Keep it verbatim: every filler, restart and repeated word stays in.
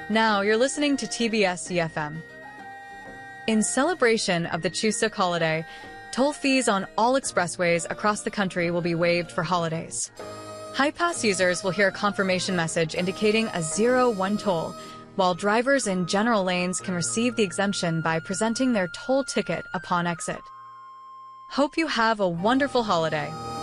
Now you're listening to T B S E F M. In celebration of the Chuseok holiday, toll fees on all expressways across the country will be waived for holidays. Hi-Pass users will hear a confirmation message indicating a zero one toll, while drivers in general lanes can receive the exemption by presenting their toll ticket upon exit. Hope you have a wonderful holiday.